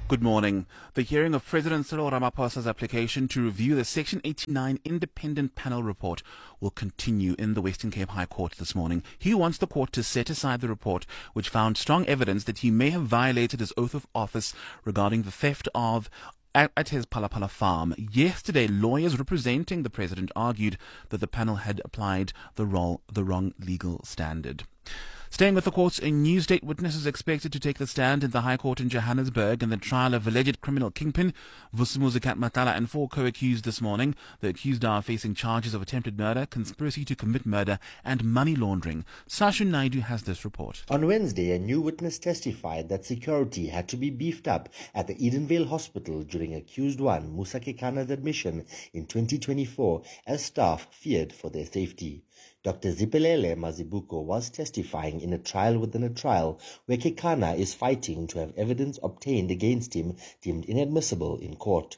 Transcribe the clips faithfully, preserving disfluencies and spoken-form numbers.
Good morning. The hearing of President Cyril Ramaphosa's application to review the Section eighty-nine Independent Panel Report will continue in the Western Cape High Court this morning. He wants the court to set aside the report, which found strong evidence that he may have violated his oath of office regarding the theft of at, at his Palapala farm. Yesterday, lawyers representing the president argued that the panel had applied the, role, the wrong legal standard. Staying with the courts, a new state witness is expected to take the stand in the High Court in Johannesburg in the trial of alleged criminal kingpin Vusumuzi Matala and four co-accused this morning. The accused are facing charges of attempted murder, conspiracy to commit murder, and money laundering. Sashu Naidu has this report. On Wednesday, a new witness testified that security had to be beefed up at the Edenvale Hospital during accused one, Musa Kekana's admission in twenty twenty-four as staff feared for their safety. Doctor Zipelele Mazibuko was testifying in a trial within a trial where Kekana is fighting to have evidence obtained against him deemed inadmissible in court.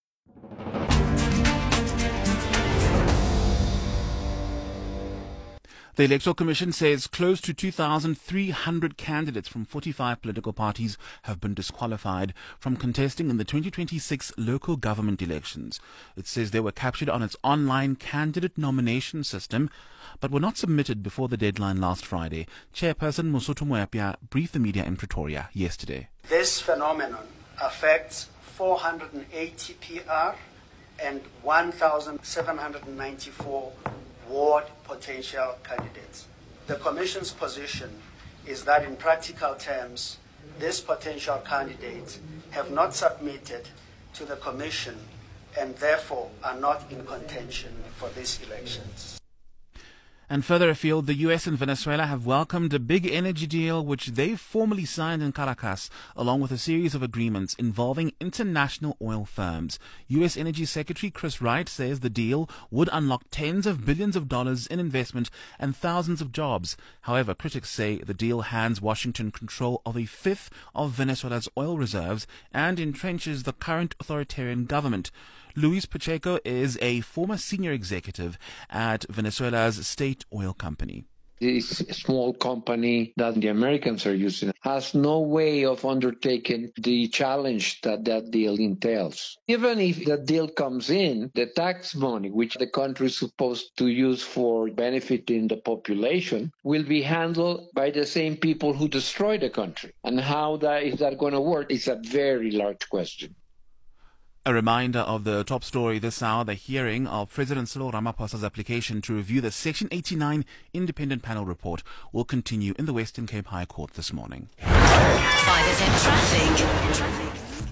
The Electoral Commission says close to two thousand three hundred candidates from forty-five political parties have been disqualified from contesting in the twenty twenty-six local government elections. It says they were captured on its online candidate nomination system, but were not submitted before the deadline last Friday. Chairperson Mosotho Moepia briefed the media in Pretoria yesterday. This phenomenon affects four hundred eighty P R and one thousand seven hundred ninety-four ward potential candidates. The Commission's position is that in practical terms, these potential candidates have not submitted to the Commission and therefore are not in contention for these elections. And further afield, the U S and Venezuela have welcomed a big energy deal which they formally signed in Caracas, along with a series of agreements involving international oil firms. U S Energy Secretary Chris Wright says the deal would unlock tens of billions of dollars in investment and thousands of jobs. However, critics say the deal hands Washington control of a fifth of Venezuela's oil reserves and entrenches the current authoritarian government. Luis Pacheco is a former senior executive at Venezuela's state oil company. This small company that the Americans are using has no way of undertaking the challenge that that deal entails. Even if the deal comes in, the tax money, which the country is supposed to use for benefiting the population, will be handled by the same people who destroy the country. And how that is that going to work is a very large question. A reminder of the top story this hour, the hearing of President Cyril Ramaphosa's application to review the Section eighty-nine Independent Panel Report will continue in the Western Cape High Court this morning. five F M traffic. traffic.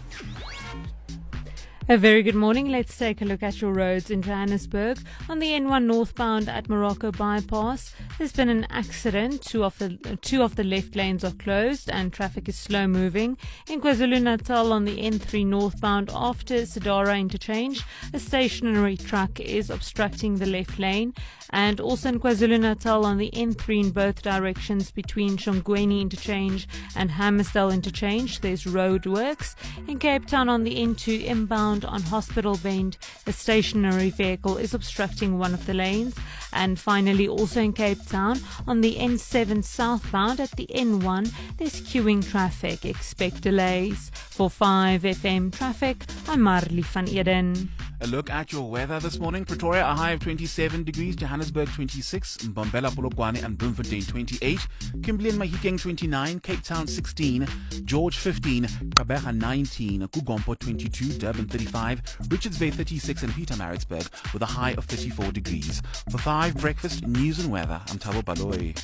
A very good morning. Let's take a look at your roads in Johannesburg. On the N one northbound at Morocco Bypass, there's been an accident. Two of the two of the left lanes are closed and traffic is slow moving. In KwaZulu-Natal on the N three northbound after Sidara Interchange, a stationary truck is obstructing the left lane. And also in KwaZulu-Natal on the N three in both directions between Shongweni Interchange and Hammersdale Interchange, there's roadworks. In Cape Town on the N two inbound on Hospital Bend, a stationary vehicle is obstructing one of the lanes. And finally, also in Cape Town, on the N seven southbound at the N one, there's queuing traffic. Expect delays. For five F M traffic, I'm Marley van Eden. A look at your weather this morning. Pretoria, a high of twenty-seven degrees. Johannesburg, twenty-six. Mbombela, Polokwane and Bloemfontein, twenty-eight. Kimberley and Mahikeng, twenty-nine. Cape Town, sixteen. George, fifteen. Gqeberha, nineteen. Kugompo, twenty-two. Durban, thirty-five. Richards Bay, thirty-six. And Pietermaritzburg with a high of thirty-four degrees. For five Breakfast, News and Weather, I'm Thabo Baloyi.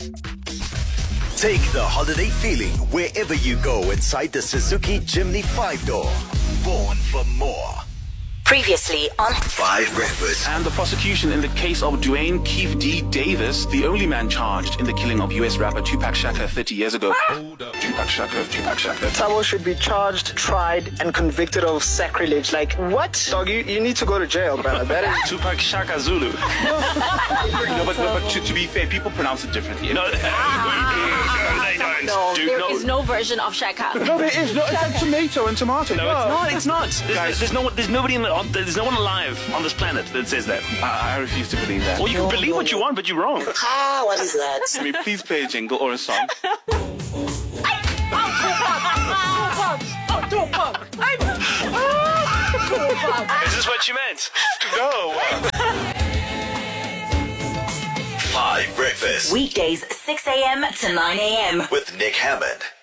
Take the holiday feeling wherever you go inside the Suzuki Jimny five-door. Born for more. Previously on Five Breakfast. And the prosecution in the case of Dwayne Keefe D. Davis, the only man charged in the killing of U S rapper Tupac Shakur thirty years ago. Hold up. Tupac Shakur, Tupac Shakur. Thabo should be charged, tried, and convicted of sacrilege. Like, what? Dog, you, you need to go to jail, brother. That is... Tupac Shakur Zulu. no, but, but, but to, to be fair, people pronounce it differently. You know, they don't. No, Dude, there no. is no version of Shaka. No, there is. No, it's like tomato and tomato. No, it's not. It's not. There's, Guys. there's no. There's nobody in the. On, there's no one alive on this planet that says that. I, I refuse to believe that. Well, you can believe what you want, but you're wrong. Ah, what is that? Can we please play a jingle or a song? Oh, Tupac! Oh, Tupac! Is this what you meant? No. Five Breakfast. Weekdays six a.m. to nine a.m. With Nick Hammond.